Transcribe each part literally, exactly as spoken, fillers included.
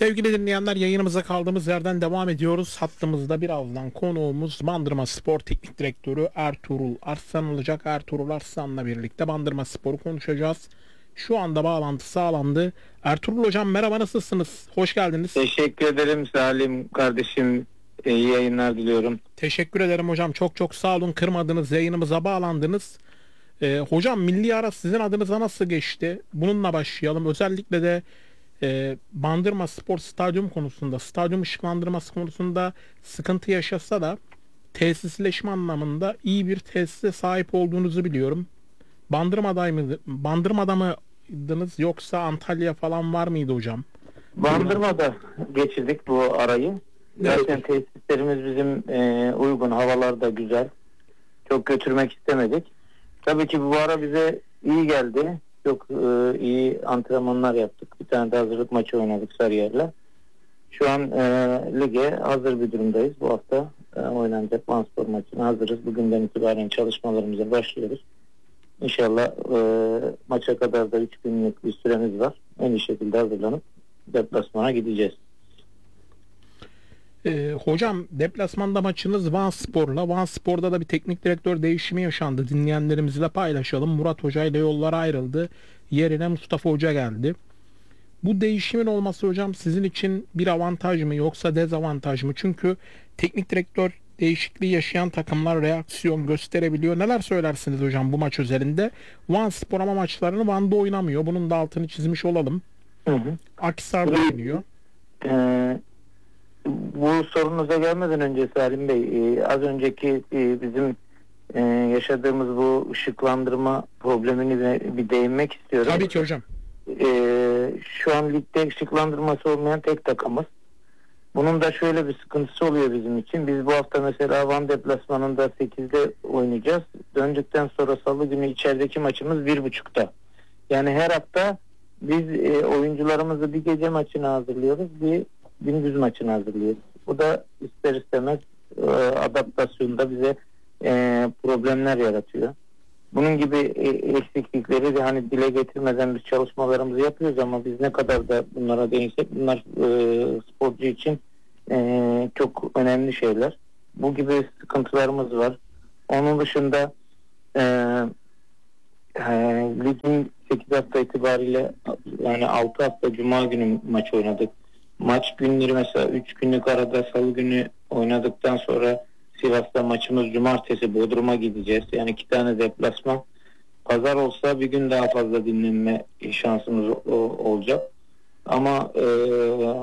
Sevgili dinleyenler, yayınımıza kaldığımız yerden devam ediyoruz. Hattımızda birazdan konuğumuz Bandırma Spor Teknik Direktörü Ertuğrul Arslan olacak. Ertuğrul Arslan'la birlikte Bandırma Spor'u konuşacağız. Şu anda bağlantı sağlandı. Ertuğrul Hocam merhaba, nasılsınız? Hoş geldiniz. Teşekkür ederim Salim kardeşim. İyi yayınlar diliyorum. Teşekkür ederim hocam. Çok çok sağ olun. Kırmadınız, yayınımıza bağlandınız. Ee, hocam milli ara sizin adınıza nasıl geçti? Bununla başlayalım. Özellikle de e, Bandırma Spor stadyum konusunda, stadyum ışıklandırması konusunda sıkıntı yaşasa da tesisleşme anlamında iyi bir tesise sahip olduğunuzu biliyorum. Bandırma'da mı, Bandırma'da mıydınız yoksa Antalya falan var mıydı hocam? Bandırma'da geçirdik bu arayı. Zaten tesislerimiz bizim e, uygun, havalar da güzel. Çok götürmek istemedik. Tabii ki bu ara bize iyi geldi. Çok e, iyi antrenmanlar yaptık. Bir tane de hazırlık maçı oynadık Sarıyer'le. Şu an e, lige hazır bir durumdayız. Bu hafta e, oynanacak Vanspor maçına hazırız. Bugünden itibaren çalışmalarımıza başlıyoruz. İnşallah e, maça kadar da üç günlük bir süremiz var. En iyi şekilde hazırlanıp deplasmana gideceğiz. Ee, hocam deplasmanda maçınız Vanspor'la. Vanspor'da da bir teknik direktör değişimi yaşandı. Dinleyenlerimizle paylaşalım. Murat Hoca ile yollar ayrıldı. Yerine Mustafa Hoca geldi. Bu değişimin olması hocam sizin için bir avantaj mı yoksa dezavantaj mı? Çünkü teknik direktör değişikliği yaşayan takımlar reaksiyon gösterebiliyor. Neler söylersiniz hocam bu maç özelinde? Vanspor ama maçlarını Van'da oynamıyor. Bunun da altını çizmiş olalım. Hı hı. Akhisar'da oynuyor. Ee, bu sorunuza gelmeden önce Salim Bey, e, az önceki e, bizim e, yaşadığımız bu ışıklandırma problemini de bir değinmek istiyorum. Tabii ki hocam. E, şu an ligde ışıklandırması olmayan tek takımız. Bunun da şöyle bir sıkıntısı oluyor bizim için. Biz bu hafta mesela Van deplasmanında sekizde oynayacağız. Döndükten sonra salı günü içerideki maçımız bir buçukta. Yani her hafta biz e, oyuncularımızı bir gece maçına hazırlıyoruz, bir gündüz maçına hazırlıyoruz. Bu da ister istemez e, adaptasyonda bize e, problemler yaratıyor. Bunun gibi e, eksiklikleri de hani dile getirmeden biz çalışmalarımızı yapıyoruz ama biz ne kadar da bunlara değinsek bunlar e, sporcu için e, çok önemli şeyler. Bu gibi sıkıntılarımız var. Onun dışında e, e, ligin sekiz hafta itibariyle yani altı hafta Cuma günü maç oynadık. Maç günleri mesela üç günlük arada salı günü oynadıktan sonra Sivas'ta maçımız cumartesi Bodrum'a gideceğiz. Yani iki tane deplasman. Pazar olsa bir gün daha fazla dinlenme şansımız o, olacak. Ama e, e,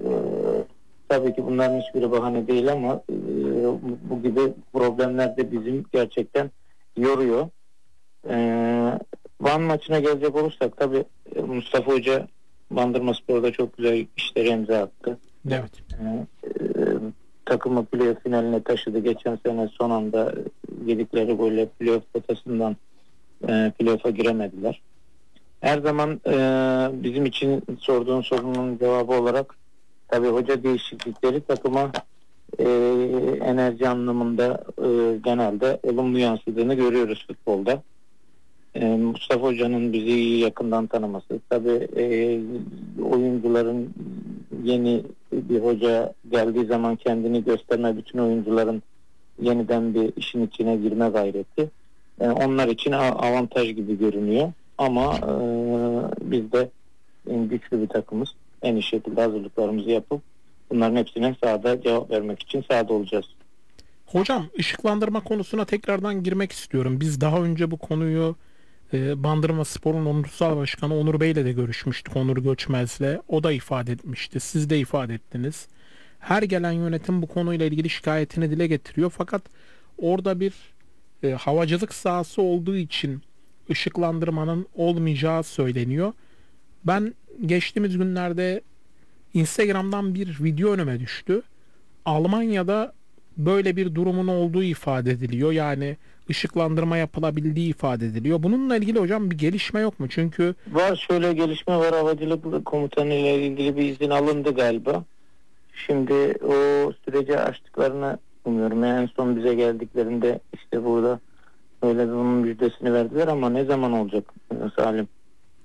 tabii ki bunların hiçbiri bahane değil ama e, bu gibi problemler de bizim gerçekten yoruyor. E, Van maçına gelecek olursak tabii Mustafa Hoca Bandırma Spor'da çok güzel işlere imza attı. Evet. E, e, takımı playoff finaline taşıdı. Geçen sene son anda yedikleri golle playoff potasından e, playoff'a giremediler. Her zaman e, bizim için sorduğun sorunun cevabı olarak tabii hoca değişiklikleri takıma e, enerji anlamında e, genelde olumlu yansıdığını görüyoruz futbolda. E, Mustafa Hoca'nın bizi iyi yakından tanıması, tabii e, oyuncuların yeni bir hoca geldiği zaman kendini gösterme, bütün oyuncuların yeniden bir işin içine girme gayreti e, onlar için avantaj gibi görünüyor. Ama e, biz de en güçlü bir takımız. En iyi şekilde hazırlıklarımızı yapıp bunların hepsine sahada cevap vermek için sahada olacağız. Hocam ışıklandırma konusuna tekrardan girmek istiyorum. Biz daha önce bu konuyu e, Bandırma Spor'un onursal başkanı Onur Bey'le de görüşmüştük. Onur Göçmez'le. O da ifade etmişti. Siz de ifade ettiniz. Her gelen yönetim bu konuyla ilgili şikayetini dile getiriyor. Fakat orada bir e, havacılık sahası olduğu için ışıklandırmanın olmayacağı söyleniyor. Ben geçtiğimiz günlerde Instagram'dan bir video önüme düştü. Almanya'da böyle bir durumun olduğu ifade ediliyor. Yani ışıklandırma yapılabildiği ifade ediliyor. Bununla ilgili hocam bir gelişme yok mu? Çünkü var şöyle gelişme var. Havacılık komutanı ile ilgili bir izin alındı galiba. Şimdi o süreci açtıklarını umuyorum. Yani en son bize geldiklerinde işte burada öyle bir bunun müjdesini verdiler ama ne zaman olacak Salim?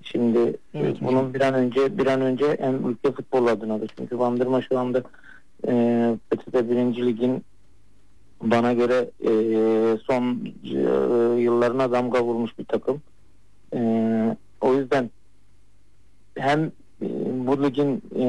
Şimdi Evet e, bunun bir an önce bir an önce hem ülke futbolu adına da, çünkü Bandırma şu anda e, P T T birinci Lig'in bana göre e, son e, yıllarına damga vurmuş bir takım. E, o yüzden hem e, bu ligin e,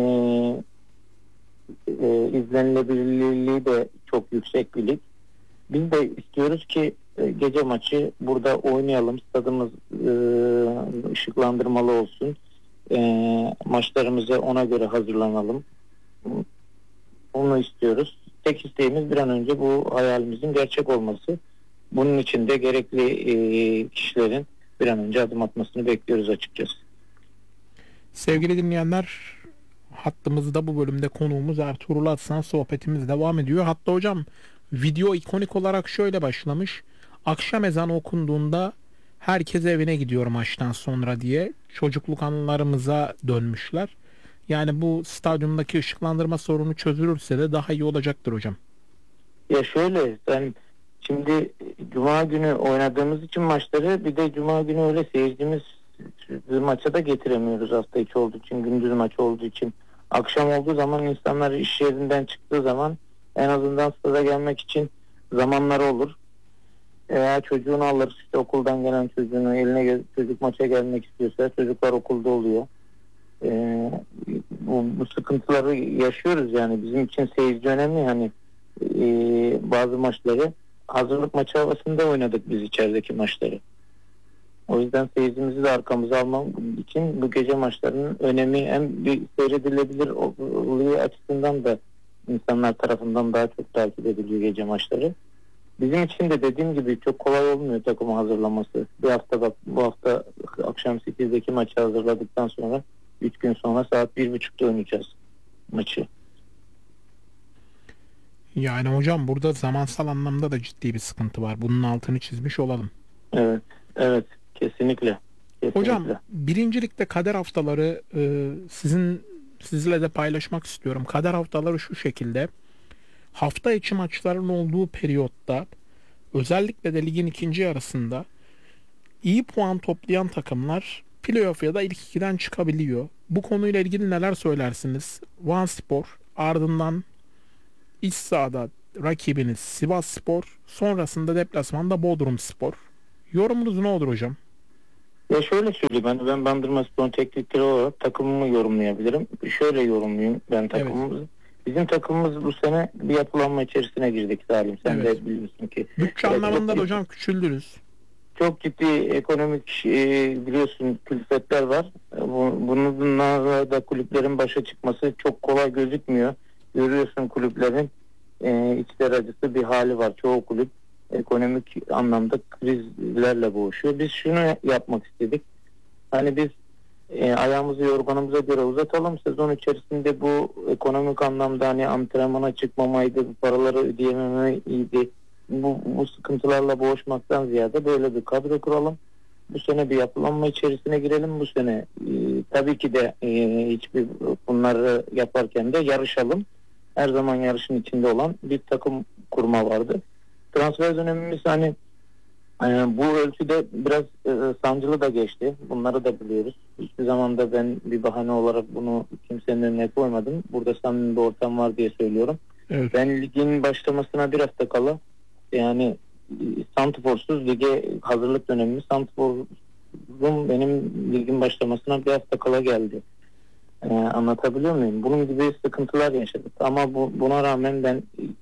e, izlenilebilirliği de çok yüksek bir lig. Biz de istiyoruz ki e, gece maçı burada oynayalım. Stadımız e, ışıklandırmalı olsun. E, maçlarımıza ona göre hazırlanalım. Onu istiyoruz. Tek isteğimiz bir an önce bu hayalimizin gerçek olması. Bunun için de gerekli e, kişilerin bir an önce adım atmasını bekliyoruz açıkçası. Sevgili dinleyenler, hattımızda bu bölümde konuğumuz Ertuğrul Atsan, sohbetimiz devam ediyor. Hatta hocam video ikonik olarak şöyle başlamış. Akşam ezanı okunduğunda herkes evine gidiyor maçtan sonra diye çocukluk anılarımıza dönmüşler. Yani bu stadyumdaki ışıklandırma sorunu çözülürse de daha iyi olacaktır hocam. Ya şöyle, ben şimdi Cuma günü oynadığımız için maçları, bir de Cuma günü öyle seyircimiz maça da getiremiyoruz hafta içi olduğu için, gündüz maç olduğu için. Akşam olduğu zaman insanlar iş yerinden çıktığı zaman en azından stada gelmek için zamanları olur. Veya çocuğunu alır, işte okuldan gelen çocuğunu eline gel- çocuk maça gelmek istiyorsa, çocuklar okulda oluyor. Ee, bu, bu sıkıntıları yaşıyoruz yani. Bizim için seyirci önemli. Hani e, bazı maçları hazırlık maçı havasında oynadık biz, içerideki maçları. O yüzden seyircimizi de arkamıza almam için bu gece maçlarının önemi, hem bir seyredilebilir oluyor açısından da insanlar tarafından daha çok takip ediliyor gece maçları. Bizim için de dediğim gibi çok kolay olmuyor takımı hazırlaması. Bir hafta bak, bu hafta akşam sekizdeki maçı hazırladıktan sonra üç gün sonra saat bir buçukta oynayacağız maçı. Yani hocam burada zamansal anlamda da ciddi bir sıkıntı var. Bunun altını çizmiş olalım. Evet, evet, kesinlikle. Kesinlikle. Hocam birincilikte kader haftaları e, sizin sizle de paylaşmak istiyorum. Kader haftaları şu şekilde: hafta içi maçların olduğu periyotta, özellikle de ligin ikinci yarısında iyi puan toplayan takımlar playoff ya da ilk ikiden çıkabiliyor. Bu konuyla ilgili neler söylersiniz? Vanspor, ardından iç sahada rakibiniz Sivasspor, sonrasında deplasmanda Bodrumspor. Yorumunuz ne olur hocam? Ya şöyle söyleyeyim, ben, ben Bandırma Spor'un teknik direktörü olarak takımımı yorumlayabilirim. Şöyle yorumlayayım ben takımımızı. Evet. Bizim takımımız bu sene bir yapılanma içerisine girdik Salim. Sen evet. de biliyorsun ki. Bütçe anlamında da hocam küçüldünüz. Çok ciddi ekonomik e, biliyorsun külfetler var. Bununla da kulüplerin başa çıkması çok kolay gözükmüyor. Görüyorsun kulüplerin e, içler acısı bir hali var. Çoğu kulüp ekonomik anlamda krizlerle boğuşuyor. Biz şunu yapmak istedik. Hani biz e, ayağımızı yorganımıza göre uzatalım. Sezon içerisinde bu ekonomik anlamda hani antrenmana çıkmamaydı, bu paraları ödeyememeydi. Bu, bu sıkıntılarla boğuşmaktan ziyade böyle bir kadro kuralım. Bu sene bir yapılanma içerisine girelim. Bu sene e, tabii ki de e, hiçbir bunları yaparken de yarışalım. Her zaman yarışın içinde olan bir takım kurma vardı. Transfer dönemimiz hani e, bu ölçüde biraz e, sancılı da geçti. Bunları da biliyoruz. Hiçbir zaman da ben bir bahane olarak bunu kimsenin önüne koymadım. Burada samimi bir ortam var diye söylüyorum. Evet. Ben ligin başlamasına bir hafta kala, yani Santrfor'suz lige hazırlık dönemimiz, Santrfor'un benim ligin başlamasına bir hafta kala geldi. Ee, anlatabiliyor muyum? Bunun gibi sıkıntılar yaşadık. Ama bu, buna rağmen ben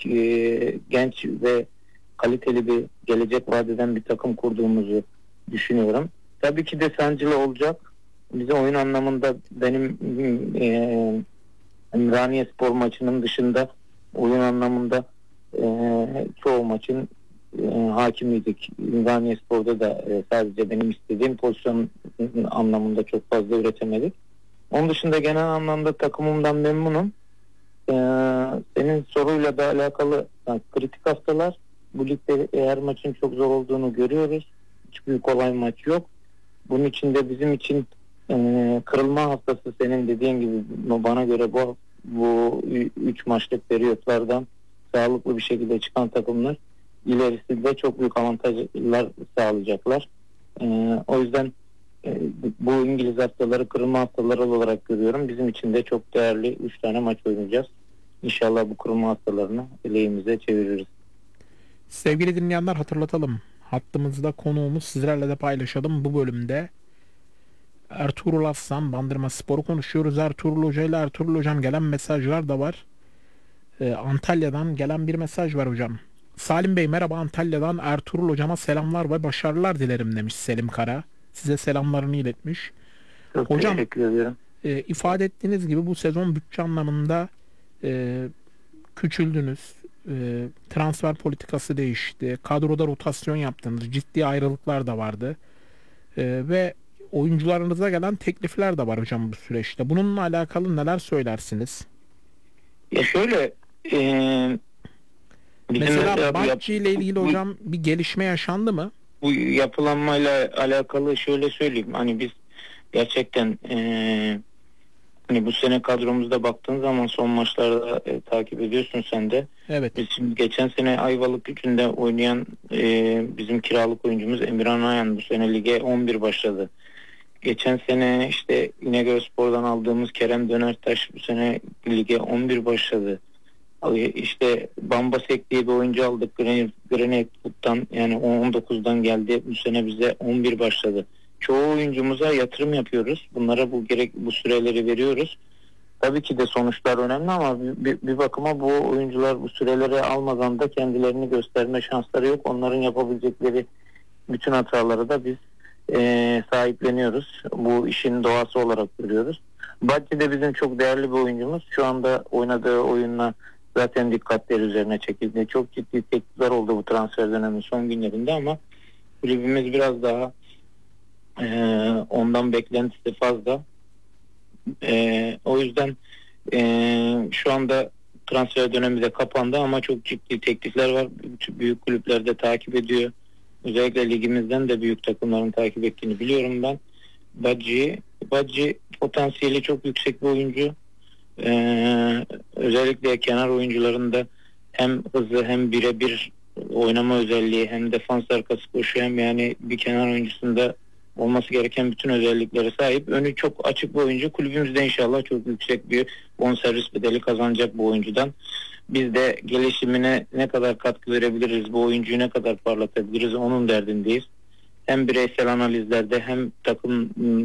e, genç ve kaliteli bir gelecek vadeden bir takım kurduğumuzu düşünüyorum. Tabii ki de sancılı olacak. Bize oyun anlamında benim e, Ümraniye Spor maçının dışında oyun anlamında e, çoğu maçın e, hakimiydik. Ümraniye Spor'da da e, sadece benim istediğim pozisyon anlamında çok fazla üretemedik. Onun dışında genel anlamda takımımdan memnunum. Ee, senin soruyla da alakalı yani kritik haftalar. Bu ligde her maçın çok zor olduğunu görüyoruz. Hiçbir kolay maç yok. Bunun için de bizim için e, kırılma haftası, senin dediğin gibi bana göre bu bu üç maçlık periyotlardan sağlıklı bir şekilde çıkan takımlar ilerisinde çok büyük avantajlar sağlayacaklar. Ee, o yüzden e, bu İngiliz haftaları kırılma haftaları olarak görüyorum. Bizim için de çok değerli üç tane maç oynayacağız. İnşallah bu kırılma haftalarını lehimize çeviririz. Sevgili dinleyenler, hatırlatalım. Hattımızda konuğumuz, sizlerle de paylaşalım. Bu bölümde Ertuğrul Aslan, Bandırma Spor'u konuşuyoruz. Ertuğrul Hoca ile Ertuğrul Hocam, gelen mesajlar da var. Ee, Antalya'dan gelen bir mesaj var hocam. Salim Bey merhaba, Antalya'dan Ertuğrul Hocama selamlar ve başarılar dilerim demiş Selim Kara. Size selamlarını iletmiş. Çok Hocam, teşekkür ediyorum. e, ifade ettiğiniz gibi bu sezon bütçe anlamında e, küçüldünüz. E, transfer politikası değişti. Kadroda rotasyon yaptınız. Ciddi ayrılıklar da vardı. E, ve oyuncularınıza gelen teklifler de var hocam bu süreçte. Bununla alakalı neler söylersiniz? Ya şöyle e, bizim Mesela mesela bu, yap- Bahçe ile ilgili bu, hocam bir gelişme yaşandı mı? bu yapılanmayla alakalı şöyle söyleyeyim. Hani biz gerçekten e, hani bu sene kadromuzda baktığın zaman son maçlarda e, takip ediyorsun sen de. Evet. Biz şimdi geçen sene Ayvalık gücünde oynayan e, bizim kiralık oyuncumuz Emirhan Ayan bu sene lige on bir başladı. Geçen sene işte İnegölspor'dan aldığımız Kerem Dönertaş bu sene lige on bir başladı. İşte Bambasek diye bir oyuncu aldık Granit Foot'tan, yani on dokuzdan geldi. Bu sene bize on bir başladı. Çoğu oyuncumuza yatırım yapıyoruz. Bunlara bu gerek bu süreleri veriyoruz. Tabii ki de sonuçlar önemli ama bir, bir bakıma bu oyuncular bu süreleri almadan da kendilerini gösterme şansları yok. Onların yapabilecekleri bütün hataları da biz e, sahipleniyoruz. Bu işin doğası olarak görüyoruz. Bacci de bizim çok değerli bir oyuncumuz. Şu anda oynadığı oyunla zaten dikkatleri üzerine çekildi. Çok ciddi teklifler oldu bu transfer döneminin son günlerinde ama kulübümüz biraz daha e, ondan beklentisi fazla. E, o yüzden e, şu anda transfer dönemi de kapandı ama çok ciddi teklifler var. Büyük kulüplerde takip ediyor. Özellikle ligimizden de büyük takımların takip ettiğini biliyorum ben. Bacci, Bacci potansiyeli çok yüksek bir oyuncu. Ee, özellikle kenar oyuncularında hem hızı hem birebir oynama özelliği hem defans arkası koşu hem yani bir kenar oyuncusunda olması gereken bütün özelliklere sahip. Önü çok açık bir oyuncu. Kulübümüzde inşallah çok yüksek bir bonservis bedeli kazanacak bu oyuncudan. Biz de gelişimine ne kadar katkı verebiliriz, bu oyuncuyu ne kadar parlatabiliriz onun derdindeyiz. Hem bireysel analizlerde hem takım